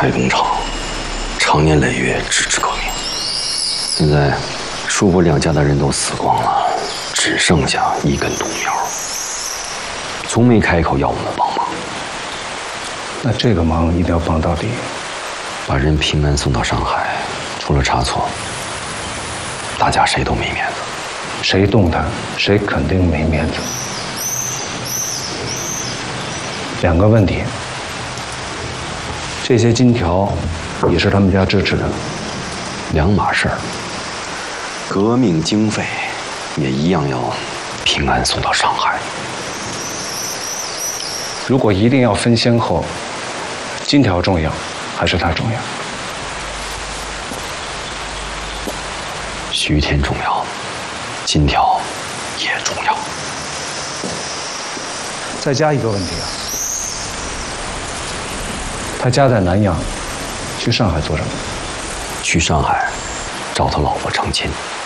开工厂，长年累月支持革命。现在，叔伯两家的人都死光了，只剩下一根独苗，从没开口要我们帮忙。 那这个忙一定要帮到底。 把人平安送到上海，出了差错，大家谁都没面子。 谁动弹，谁肯定没面子。两个问题，这些金条也是他们家支持的， 两码事儿。革命经费也一样要平安送到上海。 如果一定要分先后，金条重要还是他重要？ 徐天重要，金条也重要。 再加一个问题啊，他家在南阳，去上海做什么？ 去上海找他老婆成亲。